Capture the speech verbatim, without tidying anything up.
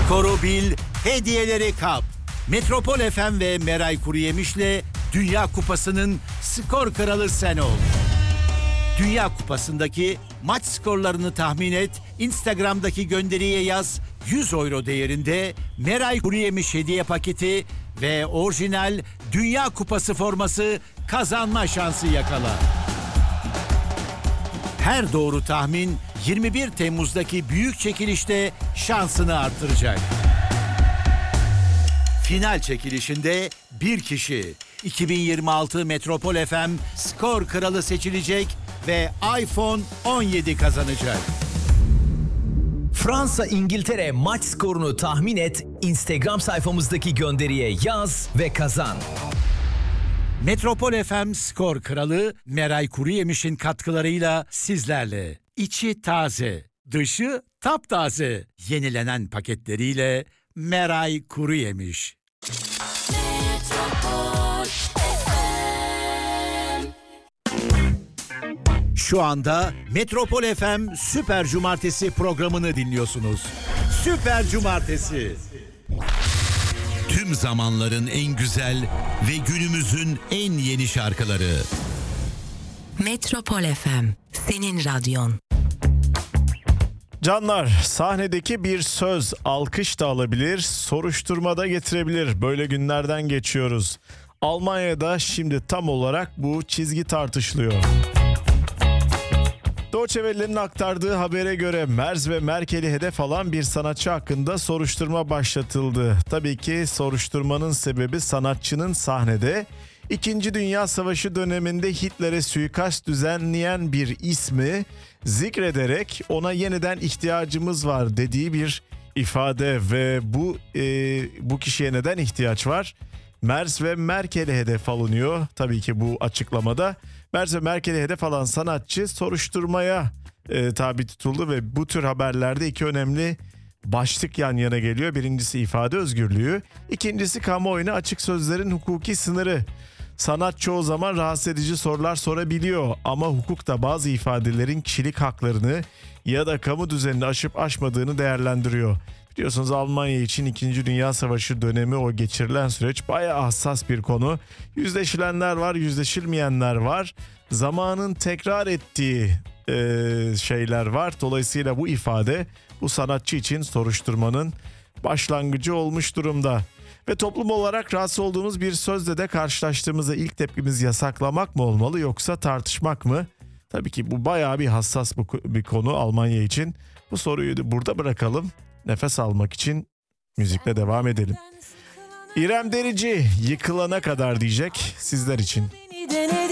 Skoru bil, hediyeleri kap. Metropol F M ve Meray Kuruyemiş'le Dünya Kupası'nın skor kralı sen ol. Dünya Kupası'ndaki maç skorlarını tahmin et, Instagram'daki gönderiye yaz, yüz euro değerinde Meray Kuruyemiş hediye paketi ve orijinal Dünya Kupası forması kazanma şansı yakala. Her doğru tahmin yirmi bir Temmuz'daki büyük çekilişte şansını artıracak. Final çekilişinde bir kişi iki bin yirmi altı Metropol F M skor kralı seçilecek ve iPhone on yedi kazanacak. Fransa-İngiltere maç skorunu tahmin et, Instagram sayfamızdaki gönderiye yaz ve kazan. Metropol F M skor kralı Meray Kuruyemiş'in katkılarıyla sizlerle. İçi taze, dışı taptaze. Yenilenen paketleriyle Meray Kuruyemiş. Şu anda Metropol F M Süper Cumartesi programını dinliyorsunuz. Süper Cumartesi. Tüm zamanların en güzel ve günümüzün en yeni şarkıları. Metropol F M, senin radyon. Canlar, sahnedeki bir söz alkış da alabilir, soruşturma da getirebilir. Böyle günlerden geçiyoruz. Almanya'da şimdi tam olarak bu çizgi tartışılıyor. Deutsche Welle'nin aktardığı habere göre Merz ve Merkel'i hedef alan bir sanatçı hakkında soruşturma başlatıldı. Tabii ki soruşturmanın sebebi sanatçının sahnede İkinci Dünya Savaşı döneminde Hitler'e suikast düzenleyen bir ismi zikrederek ona yeniden ihtiyacımız var dediği bir ifade ve bu e, bu kişiye neden ihtiyaç var? Merz ve Merkel'e hedef alınıyor. Tabii ki bu açıklamada Merz ve Merkel'e hedef alan sanatçı soruşturmaya e, tabi tutuldu ve bu tür haberlerde iki önemli başlık yan yana geliyor. Birincisi ifade özgürlüğü, ikincisi kamuoyuna açık sözlerin hukuki sınırı. Sanat çoğu zaman rahatsız edici sorular sorabiliyor ama hukuk da bazı ifadelerin kişilik haklarını ya da kamu düzenini aşıp aşmadığını değerlendiriyor. Biliyorsunuz Almanya için İkinci Dünya Savaşı dönemi, o geçirilen süreç bayağı hassas bir konu. Yüzleşilenler var, yüzleşilmeyenler var. Zamanın tekrar ettiği e, şeyler var. Dolayısıyla bu ifade bu sanatçı için soruşturmanın başlangıcı olmuş durumda. Ve toplum olarak rahatsız olduğumuz bir sözle de karşılaştığımızda ilk tepkimiz yasaklamak mı olmalı yoksa tartışmak mı? Tabii ki bu bayağı bir hassas bir konu Almanya için. Bu soruyu da burada bırakalım. Nefes almak için müzikle devam edelim. İrem Derici yıkılana kadar diyecek sizler için.